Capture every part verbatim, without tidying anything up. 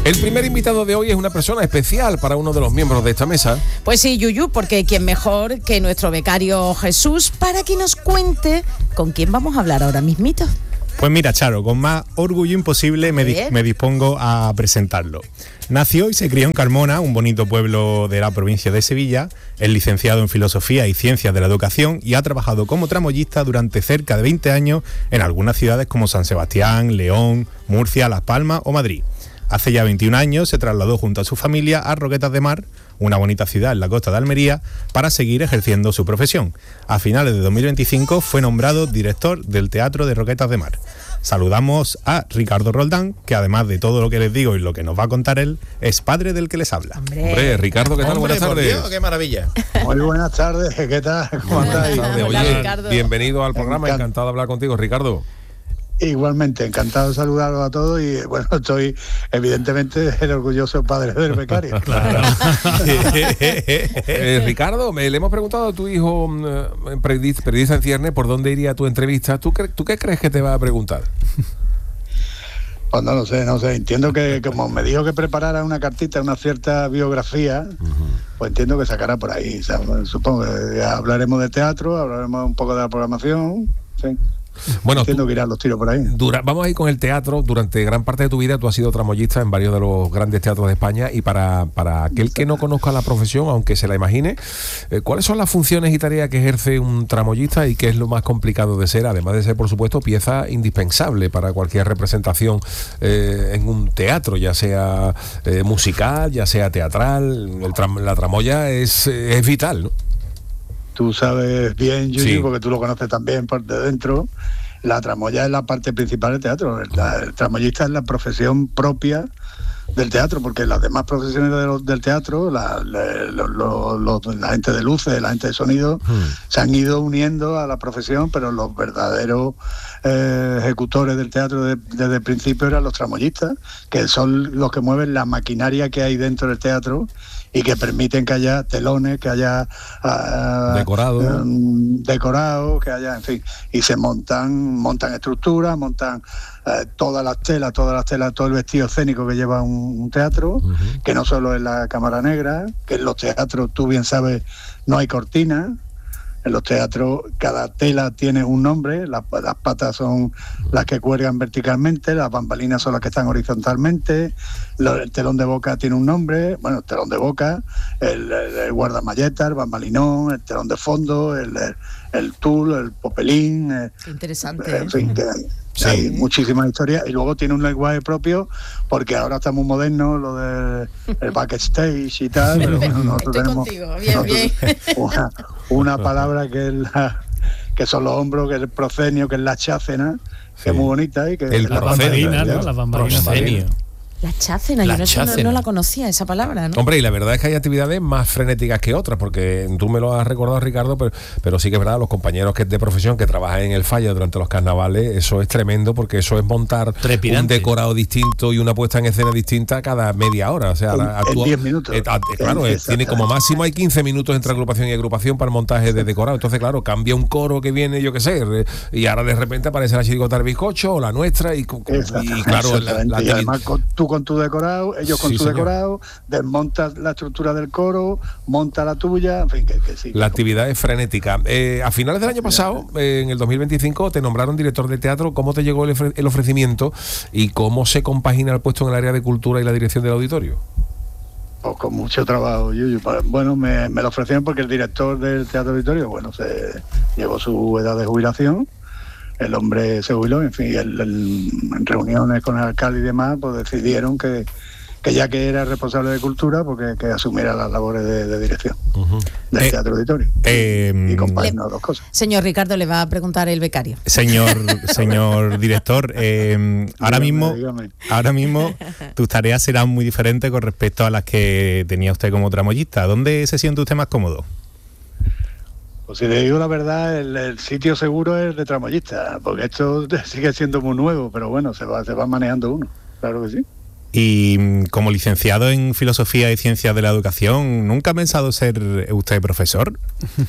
El primer invitado de hoy es una persona especial para uno de los miembros de esta mesa. Pues sí, Yuyu, porque quién mejor que nuestro becario Jesús para que nos cuente con quién vamos a hablar ahora mismito. Pues mira, Charo, con más orgullo imposible me, di- me dispongo a presentarlo. Nació y se crió en Carmona, un bonito pueblo de la provincia de Sevilla. Es licenciado en Filosofía y Ciencias de la Educación y ha trabajado como tramoyista durante cerca de veinte años en algunas ciudades como San Sebastián, León, Murcia, Las Palmas o Madrid. Hace ya veintiún años se trasladó junto a su familia a Roquetas de Mar, una bonita ciudad en la costa de Almería, para seguir ejerciendo su profesión. A finales de dos mil veinticinco fue nombrado director del Teatro de Roquetas de Mar. Saludamos a Ricardo Roldán, que además de todo lo que les digo y lo que nos va a contar él, es padre del que les habla. Hombre, Hombre Ricardo, ¿qué tal? Hombre, buenas tardes. Dios, ¡qué maravilla! Muy buenas tardes, ¿qué tal? ¿Cómo estáis? Oye, bienvenido al programa, encantado de hablar contigo, Ricardo. Igualmente, encantado de saludaros a todos y bueno, estoy evidentemente el orgulloso padre del becario. Claro. eh, Ricardo, me, le hemos preguntado a tu hijo, eh, periodista, periodista en cierne, por dónde iría tu entrevista. ¿Tú, cre- ¿Tú qué crees que te va a preguntar? Pues no lo sé, no sé, entiendo que como me dijo que preparara una cartita, una cierta biografía, uh-huh. pues entiendo que sacará por ahí, o sea, supongo que hablaremos de teatro, hablaremos un poco de la programación, sí. Bueno, entiendo que irán los tiros por ahí. Dura, vamos a ir con el teatro. Durante gran parte de tu vida tú has sido tramoyista en varios de los grandes teatros de España y para, para aquel que no conozca la profesión, aunque se la imagine, eh, ¿cuáles son las funciones y tareas que ejerce un tramoyista y qué es lo más complicado de ser? Además de ser, por supuesto, pieza indispensable para cualquier representación eh, en un teatro, ya sea eh, musical, ya sea teatral. El tram, la tramoya es, es vital, ¿no? Tú sabes bien, Yuyu, sí. porque tú lo conoces también por de dentro. La tramoya es la parte principal del teatro. El, el tramoyista es la profesión propia del teatro, porque las demás profesiones de los, del teatro, la, la, lo, lo, lo, la gente de luces, la gente de sonido, hmm. se han ido uniendo a la profesión, pero los verdaderos eh, ejecutores del teatro de, desde el principio eran los tramoyistas, que son los que mueven la maquinaria que hay dentro del teatro y que permiten que haya telones, que haya uh, decorado, um, decorado, que haya, en fin, y se montan, montan estructuras, montan uh, todas las telas, todas las telas, todo el vestido escénico que lleva un, un teatro, uh-huh. que no solo es la cámara negra, que en los teatros, tú bien sabes, no hay cortinas. En los teatros cada tela tiene un nombre, las, las patas son las que cuelgan verticalmente, las bambalinas son las que están horizontalmente, lo, el telón de boca tiene un nombre, bueno, el telón de boca, el, el, el guardamalleta, el bambalinón, el telón de fondo, el, el, el tul, el popelín. Eh, Interesante. En fin, que hay, sí. hay muchísimas historias y luego tiene un lenguaje propio porque ahora estamos modernos, lo del el backstage y tal, pero bueno, nosotros Estoy tenemos contigo. Bien, bien. Una, una palabra que es la, que son los hombros, que es el proscenio, que es la chácena, sí. que es muy bonita y que el la bambalina, ¿no? La bambalina. La chácena, la yo no, chácena. No, no la conocía esa palabra, ¿no? Hombre, y la verdad es que hay actividades más frenéticas que otras, porque tú me lo has recordado, Ricardo, pero, pero sí que es verdad, los compañeros que de profesión que trabajan en el Falla durante los carnavales, eso es tremendo, porque eso es montar Trepidante. un decorado distinto y una puesta en escena distinta cada media hora. O sea, en, actúa, en diez minutos. Eh, eh, claro, eh, tiene como máximo hay quince minutos entre agrupación y agrupación para el montaje de decorado. Entonces, claro, cambia un coro que viene, yo qué sé, y ahora de repente aparece la chirigota del bizcocho o la nuestra, y, y claro, la, la, y además con, tú con tu decorado, ellos con sí, su señor. decorado, desmontas la estructura del coro, monta la tuya, en fin, que, que sí. La actividad es frenética. Eh, a finales del año pasado, eh, en el dos mil veinticinco, te nombraron director de teatro. ¿Cómo te llegó el, ofre- el ofrecimiento y cómo se compagina el puesto en el área de cultura y la dirección del auditorio? Pues con mucho trabajo, Yuyu. Bueno, me, me lo ofrecieron porque el director del Teatro Auditorio, bueno, se llegó su edad de jubilación. El hombre se jubiló, en fin, el, el, en reuniones con el alcalde y demás, pues decidieron que, que ya que era responsable de cultura, porque que asumiera las labores de, de dirección uh-huh. del eh, Teatro Auditorio. Eh, y compaginó dos cosas. Señor Ricardo, le va a preguntar el becario. Señor, señor director, eh, ahora dígame, mismo, dígame. ahora mismo tus tareas serán muy diferentes con respecto a las que tenía usted como tramoyista. ¿Dónde se siente usted más cómodo? Pues si le digo la verdad, el, el sitio seguro es de tramoyista, porque esto sigue siendo muy nuevo, pero bueno, se va, se va manejando uno, claro que sí. Y como licenciado en Filosofía y Ciencias de la Educación, ¿nunca ha pensado ser usted profesor?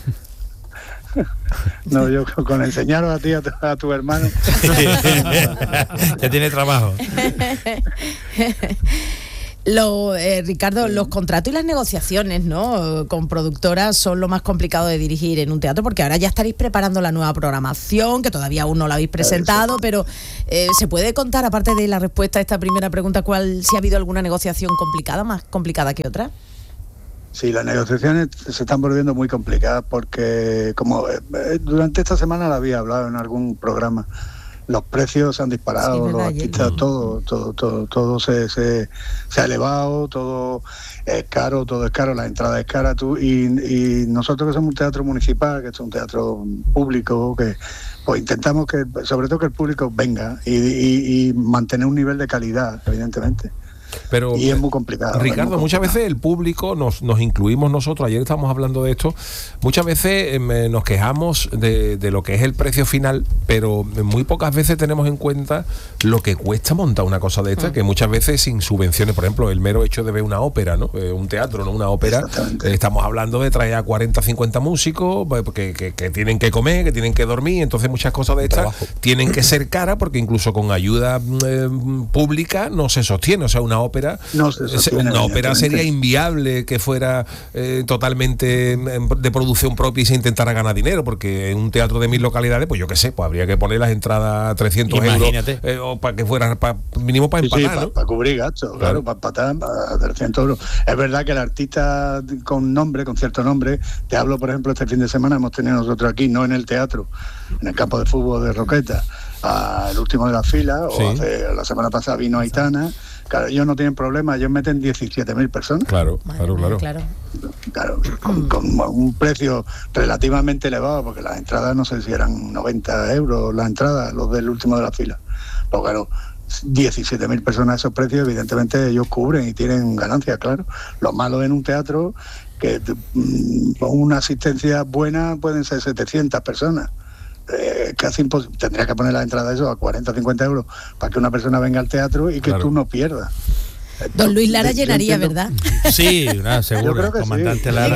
No, yo con enseñaros a ti, a tu, a tu hermano. Ya tiene trabajo. Lo, eh, Ricardo, los contratos y las negociaciones, ¿no?, con productoras son lo más complicado de dirigir en un teatro, porque ahora ya estaréis preparando la nueva programación, que todavía aún no la habéis presentado, pero eh, ¿se puede contar, aparte de la respuesta a esta primera pregunta, cuál, si ha habido alguna negociación complicada, más complicada que otra? Sí, las negociaciones se están volviendo muy complicadas porque, como eh, durante esta semana la había hablado en algún programa, los precios se han disparado, sí, los artistas, todo, todo, todo, todo se, se, se ha elevado, todo es caro, todo es caro, la entrada es cara, tú, y, y nosotros que somos un teatro municipal, que es un teatro público, que pues intentamos que, sobre todo que el público venga y, y, y mantener un nivel de calidad, evidentemente. Pero, y es muy complicado. Ricardo, muy complicado. Muchas veces el público, nos, nos incluimos nosotros, ayer estábamos hablando de esto, muchas veces eh, nos quejamos de, de lo que es el precio final, pero muy pocas veces tenemos en cuenta lo que cuesta montar una cosa de esta, mm. que muchas veces sin subvenciones, por ejemplo, el mero hecho de ver una ópera, ¿no? Eh, un teatro, no una ópera, eh, estamos hablando de traer a cuarenta, cincuenta músicos que, que, que tienen que comer, que tienen que dormir, entonces muchas cosas de estas Trabajo. tienen que ser caras, porque incluso con ayuda eh, pública no se sostiene, o sea, una ópera, no se sostiene, una ópera sería inviable que fuera eh, totalmente de producción propia y se intentara ganar dinero, porque en un teatro de mil localidades, pues yo qué sé, pues habría que poner las entradas a trescientos Imagínate. euros, eh, o para que fuera pa, mínimo para sí, empatar, sí, para ¿no? pa cubrir gastos, claro, claro, para empatar a trescientos euros. Es verdad que el artista con nombre, con cierto nombre, te hablo, por ejemplo, este fin de semana hemos tenido nosotros aquí, no en el teatro, en el campo de fútbol de Roqueta, al último de la fila, sí. o hace, la semana pasada vino Aitana. Claro, ellos no tienen problema, ellos meten diecisiete mil personas. Claro, Madre claro, mía, claro. Claro, con, con un precio relativamente elevado, porque las entradas no sé si eran noventa euros las entradas, los del último de la fila. Pues claro, diecisiete mil personas a esos precios, evidentemente ellos cubren y tienen ganancias, claro. Lo malo en un teatro, que mm, una asistencia buena pueden ser setecientas personas. Eh, casi imposible. Tendría que poner la entrada de eso a cuarenta, cincuenta euros para que una persona venga al teatro y que claro. tú no pierdas. Don Luis Lara llenaría, entiendo, ¿verdad? Sí, no, seguro, comandante sí. Lara.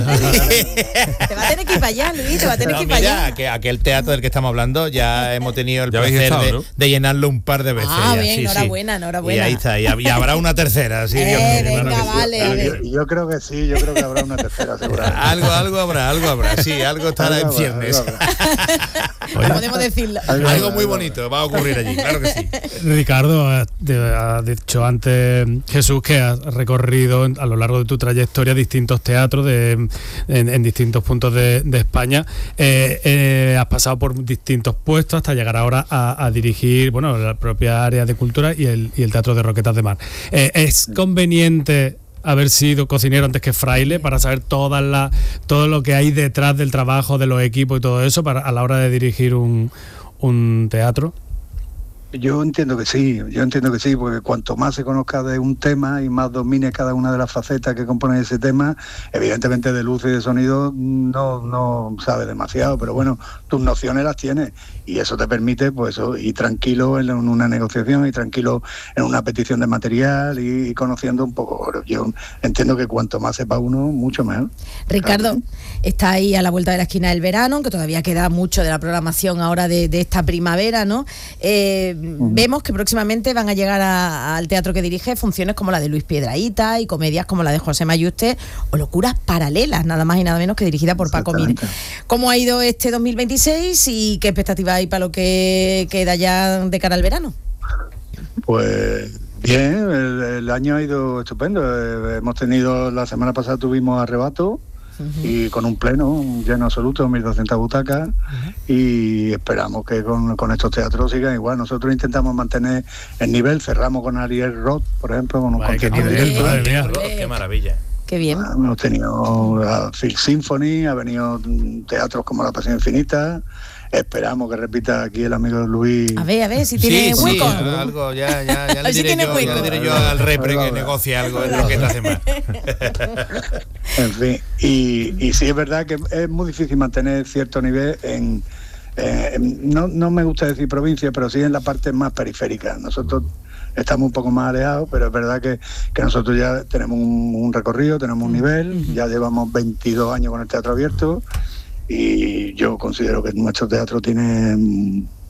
Te va a tener que ir para allá, Luis, te va a tener No, que ir para mira, allá. que aquel teatro del que estamos hablando ya hemos tenido el Ya placer estado, de, ¿no? de llenarlo un par de veces. Ah, ya, bien, sí, enhorabuena, sí. enhorabuena. Y ahí está, y, y habrá una tercera, sí, Eh, Dios mío, venga, claro que sí. vale, a ver. Yo, yo creo que sí, yo creo que habrá una tercera, seguramente. Algo, algo habrá, algo habrá, sí, algo estará en Algo habrá, ciernes. algo habrá. No podemos decirlo. Algo Algo habrá, muy algo bonito va a ocurrir allí, claro que sí. Ricardo, ha, ha dicho antes Jesús que has recorrido a lo largo de tu trayectoria distintos teatros de, en, en distintos puntos de, de España. Eh, eh, has pasado por distintos puestos hasta llegar ahora a, a dirigir, bueno, la propia área de cultura y el, y el Teatro de Roquetas de Mar. Eh, ¿Es conveniente haber sido cocinero antes que fraile para saber todas la, todo lo que hay detrás del trabajo de los equipos y todo eso para a la hora de dirigir un, un teatro? Yo entiendo que sí, yo entiendo que sí, porque cuanto más se conozca de un tema y más domine cada una de las facetas que componen ese tema, evidentemente de luz y de sonido no, no sabe demasiado, pero bueno, tus nociones las tienes y eso te permite pues eso, ir tranquilo en una negociación y tranquilo en una petición de material y, y conociendo un poco. Yo entiendo que cuanto más sepa uno, mucho mejor. Ricardo, Claro. está ahí a la vuelta de la esquina del verano, que todavía queda mucho de la programación ahora de, de esta primavera, ¿no? Eh, uh-huh. Vemos que próximamente van a llegar a, al teatro que dirige funciones como la de Luis Piedrahíta y comedias como la de José Mayuste o locuras paralelas, nada más y nada menos que dirigida por Paco Mir. ¿Cómo ha ido este dos mil veintiséis y qué expectativas hay para lo que queda ya de cara al verano? Pues bien, el, el año ha ido estupendo. Eh, hemos tenido, la semana pasada tuvimos Arrebato, uh-huh. y con un pleno, un lleno absoluto, mil doscientas butacas, uh-huh. y esperamos que con, con estos teatros sigan igual. Nosotros intentamos mantener el nivel, cerramos con Ariel Roth, por ejemplo, con un Vale, concierto qué, nivel, madre mía, qué, qué maravilla. Qué bien. Ah, hemos tenido a Phil Symphony, ha venido teatros como La Pasión Infinita. Esperamos que repita aquí el amigo Luis. A ver, a ver, si tiene sí, hueco. Sí, algo, ya, ya, ya le si diré, yo, ya le diré yo al repre que negocie algo en lo que te hace más. En fin, y, y sí es verdad que es muy difícil mantener cierto nivel en, eh, no, no me gusta decir provincia, pero sí en la parte más periférica. Nosotros estamos un poco más alejados, pero es verdad que, que nosotros ya tenemos un, un recorrido, tenemos un nivel, uh-huh. ya llevamos veintidós años con el teatro abierto y yo considero que nuestro teatro tiene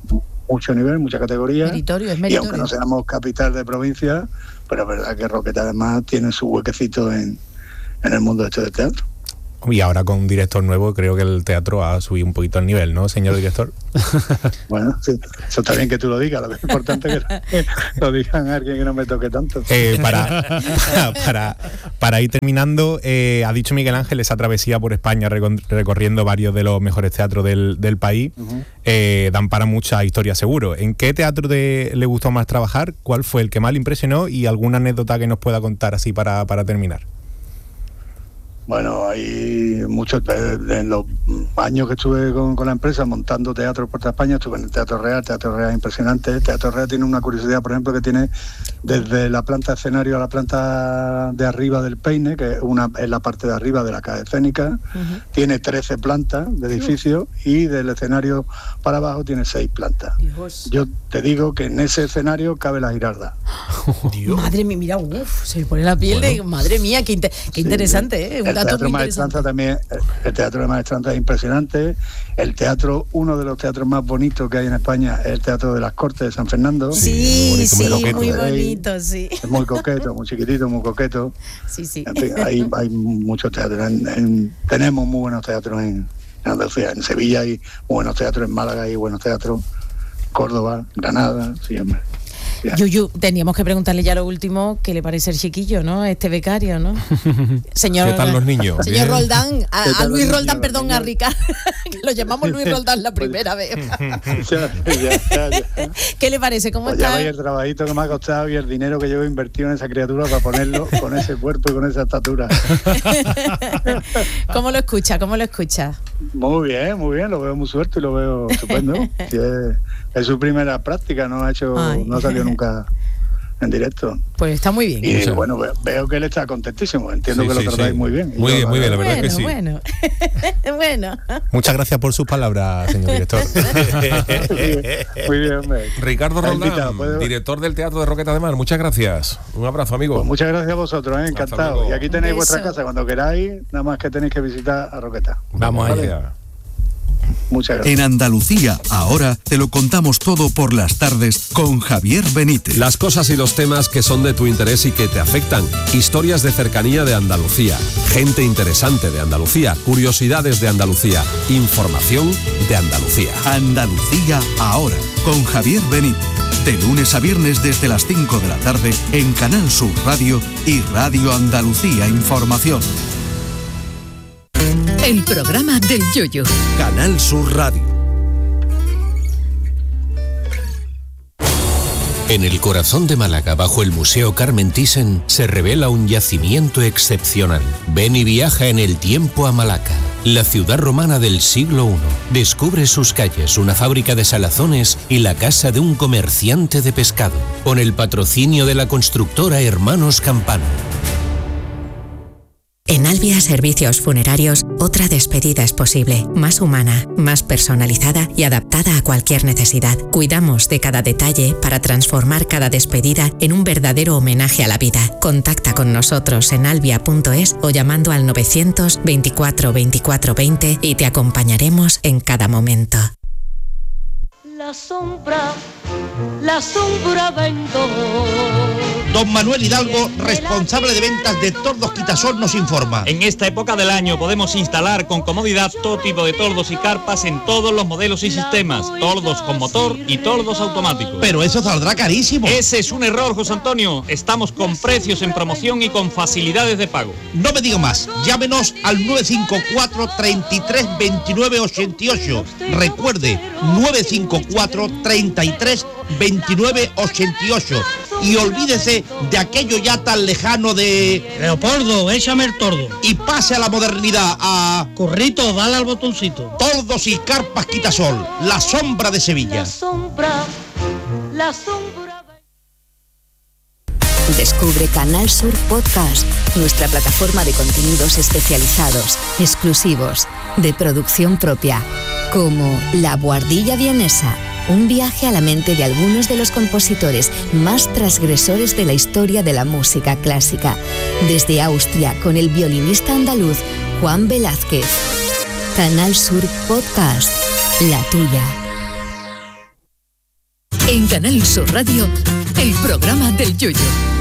mucho nivel, mucha categoría. Meritorio, es y meritorio. aunque no seamos capital de provincia, pero es verdad que Roqueta además tiene su huequecito en, en el mundo este del teatro. Y ahora con un director nuevo creo que el teatro ha subido un poquito el nivel, ¿no, señor director? Bueno, sí, eso está bien que tú lo digas, lo que es importante es que lo digan a alguien que no me toque tanto. Eh, para, para, para ir terminando, eh, ha dicho Miguel Ángel esa travesía por España recon- recorriendo varios de los mejores teatros del, del país, uh-huh. eh, dan para muchas historias seguro. ¿En qué teatro te, le gustó más trabajar? ¿Cuál fue el que más le impresionó? Y alguna anécdota que nos pueda contar así para, para terminar. Bueno, hay muchos, en los años que estuve con, con la empresa montando teatro por toda España, estuve en el Teatro Real, Teatro Real impresionante. El Teatro Real tiene una curiosidad, por ejemplo, que tiene desde la planta de escenario a la planta de arriba del Peine, que es, una, es la parte de arriba de la calle escénica, uh-huh. tiene trece plantas de edificio y del escenario para abajo tiene seis plantas. Dios. Yo te digo que en ese escenario cabe la Giralda. Dios. Madre mía, mira, uff, se le pone la piel bueno. de, madre mía, qué, inter- qué sí, interesante, ¿eh? El teatro Maestranza también, el teatro de Maestranza es impresionante. El teatro, uno de los teatros más bonitos que hay en España es el Teatro de las Cortes de San Fernando. Sí, sí, muy bonito, sí, muy, muy bonito, sí. Es muy coqueto, muy chiquitito, muy coqueto. Sí, sí. En fin, hay, hay muchos teatros. En, en, tenemos muy buenos teatros en, en Andalucía. En Sevilla hay muy buenos teatros, en Málaga hay buenos teatros, Córdoba, Granada, sí, hombre. Yuyu, teníamos que preguntarle ya lo último, ¿qué le parece el chiquillo, ¿no? Este becario, ¿no? Señor, ¿qué tal los niños? Señor Roldán, a, a Luis Roldán, perdón, a Ricardo, que lo llamamos Luis Roldán la primera vez. ya, ya, ya, ya. ¿Qué le parece? ¿Cómo pues está? Ya veis el trabajito que me ha costado y el dinero que llevo invertido en esa criatura para ponerlo con ese cuerpo y con esa estatura. ¿Cómo lo escucha? ¿Cómo lo escucha? Muy bien, muy bien, lo veo muy suelto y lo veo estupendo. Sí, es, es su primera práctica, no ha hecho, Ay. no salió nunca en directo. Pues está muy bien. Y bueno, veo, veo que él está contentísimo, entiendo sí, que sí, lo tratáis sí. muy bien. Muy bien, muy bien, la verdad bueno, es que sí. Bueno, bueno. Muchas gracias por sus palabras, señor director. Muy bien, hombre. Ricardo Roldán, director del Teatro de Roqueta de Mar, muchas gracias. Un abrazo, amigo. Pues muchas gracias a vosotros, ¿eh? Encantado. Y aquí tenéis vuestra casa, cuando queráis, nada más que tenéis que visitar a Roqueta. Vamos ¿vale? allá. Muchas gracias. En Andalucía, ahora te lo contamos todo por las tardes con Javier Benítez. Las cosas y los temas que son de tu interés y que te afectan. Historias de cercanía de Andalucía. Gente interesante de Andalucía. Curiosidades de Andalucía. Información de Andalucía. Andalucía, ahora, con Javier Benítez. De lunes a viernes desde las cinco de la tarde en Canal Sur Radio y Radio Andalucía Información. El programa del Yoyo. Canal Sur Radio. En el corazón de Málaga, bajo el Museo Carmen Thyssen, se revela un yacimiento excepcional. Ven y viaja en el tiempo a Malaca, la ciudad romana del siglo primero. Descubre sus calles, una fábrica de salazones y la casa de un comerciante de pescado, con el patrocinio de la constructora Hermanos Campano. En Albia Servicios Funerarios, otra despedida es posible, más humana, más personalizada y adaptada a cualquier necesidad. Cuidamos de cada detalle para transformar cada despedida en un verdadero homenaje a la vida. Contacta con nosotros en albia punto es o llamando al novecientos veinticuatro veinticuatro veinte y te acompañaremos en cada momento. La sombra, la sombra vendo. Don Manuel Hidalgo, responsable de ventas de Tordos Quitasol, nos informa. En esta época del año podemos instalar con comodidad todo tipo de tordos y carpas en todos los modelos y sistemas. Tordos con motor y tordos automáticos. Pero eso saldrá carísimo. Ese es un error, José Antonio. Estamos con precios en promoción y con facilidades de pago. No me digo más. Llámenos al nueve cinco cuatro, treinta y tres, veintinueve ochenta y ocho. Recuerde, nueve cinco cuatro, treinta y tres, veintinueve ochenta y ocho. Y olvídese de aquello ya tan lejano de... Leopoldo, échame el tordo. Y pase a la modernidad, a... Corrito, dale al botoncito. Tordos y carpas Quitasol, la sombra de Sevilla. La sombra, la sombra... Descubre Canal Sur Podcast, nuestra plataforma de contenidos especializados, exclusivos, de producción propia, como La Buhardilla Vienesa, un viaje a la mente de algunos de los compositores más transgresores de la historia de la música clásica, desde Austria con el violinista andaluz Juan Velázquez. Canal Sur Podcast, la tuya. En Canal Sur Radio, el programa del Yoyo.